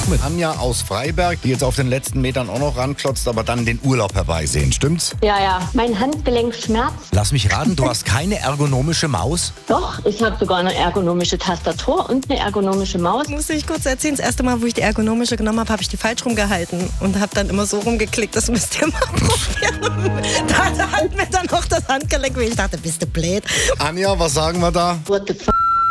mit Anja aus Freiberg, die jetzt auf den letzten Metern auch noch ranklotzt, aber dann den Urlaub herbeisehen. Stimmt's? Ja, mein Handgelenk schmerzt. Lass mich raten, du hast keine ergonomische Maus? Doch, ich habe sogar eine ergonomische Tastatur und eine ergonomische Maus. Muss ich kurz erzählen, das erste Mal, wo ich die ergonomische genommen habe, habe ich die falsch rumgehalten und habe dann immer so rumgeklickt. Das müsst ihr mal probieren. Da hat mir dann noch das Handgelenk weh. Ich dachte, bist du blöd? Anja, was sagen wir da? What the f***?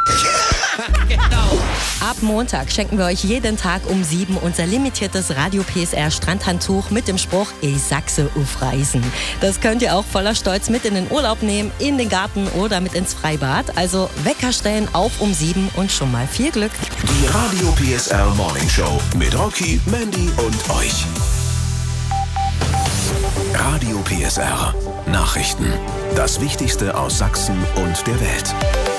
Ab Montag schenken wir euch jeden Tag um 7 unser limitiertes Radio PSR Strandhandtuch mit dem Spruch Ich Sachse auf Reisen. Das könnt ihr auch voller Stolz mit in den Urlaub nehmen, in den Garten oder mit ins Freibad. Also Wecker stellen auf um 7 und schon mal viel Glück. Die Radio PSR Morning Show mit Rocky, Mandy und euch. Radio PSR Nachrichten. Das Wichtigste aus Sachsen und der Welt.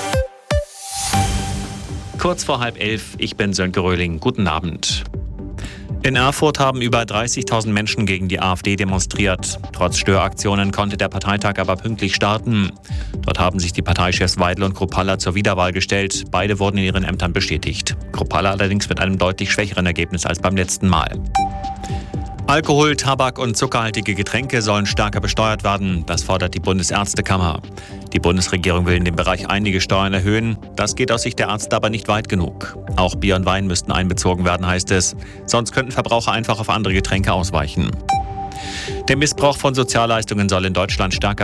Kurz vor 10:30, ich bin Sönke Röhling. Guten Abend. In Erfurt haben über 30.000 Menschen gegen die AfD demonstriert. Trotz Störaktionen konnte der Parteitag aber pünktlich starten. Dort haben sich die Parteichefs Weidel und Kruppalla zur Wiederwahl gestellt. Beide wurden in ihren Ämtern bestätigt. Kruppalla allerdings mit einem deutlich schwächeren Ergebnis als beim letzten Mal. Alkohol, Tabak und zuckerhaltige Getränke sollen stärker besteuert werden. Das fordert die Bundesärztekammer. Die Bundesregierung will in dem Bereich einige Steuern erhöhen. Das geht aus Sicht der Ärzte aber nicht weit genug. Auch Bier und Wein müssten einbezogen werden, heißt es. Sonst könnten Verbraucher einfach auf andere Getränke ausweichen. Der Missbrauch von Sozialleistungen soll in Deutschland stärker